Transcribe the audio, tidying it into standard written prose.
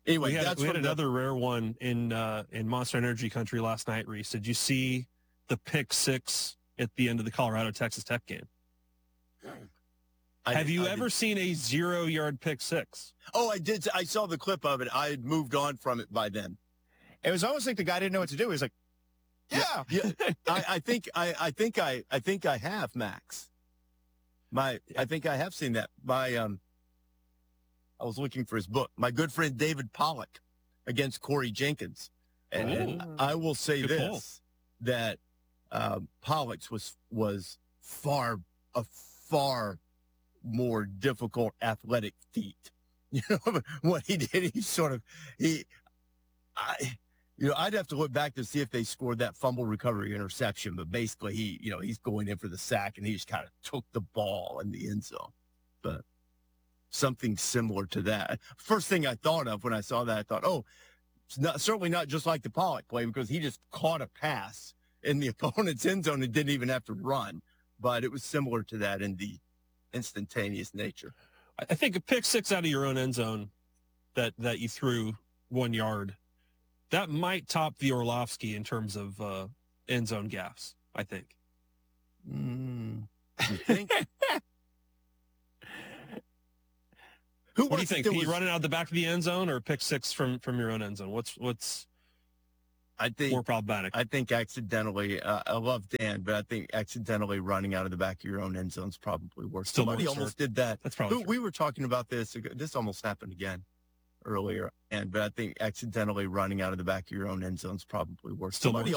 Anyway, we that's had from another rare one in Monster Energy country last night, Reese. Did you see the pick six at the end of the Colorado-Texas Tech game? Have you ever seen a 0-yard pick six? Oh, I did. I saw the clip of it. I had moved on from it by then. It was almost like the guy didn't know what to do. He was like, yeah. I think I have, Max. I think I have seen that. I was looking for his book. My good friend David Pollock against Corey Jenkins. And I will say Good this, pull. that Pollock's was far more difficult athletic feat. You know, what he did, I'd have to look back to see if they scored that fumble recovery interception, but basically he's going in for the sack and he just kind of took the ball in the end zone. But something similar to that. First thing I thought of when I saw that, I thought, oh, it's certainly not just like the Pollock play, because he just caught a pass in the opponent's end zone and didn't even have to run. But it was similar to that in the instantaneous nature. I think a pick six out of your own end zone that you threw 1 yard, that might top the Orlovsky in terms of end zone gaffes, I think. You think? What do you think? Are you running out the back of the end zone or a pick six from your own end zone? What's I think more problematic? I think accidentally, I love Dan, but I think accidentally running out of the back of your own end zone is probably worse. Still Somebody more almost did that. That's probably true. We were talking about this. This almost happened again earlier. But I think accidentally running out of the back of your own end zone is probably worse. Still more Somebody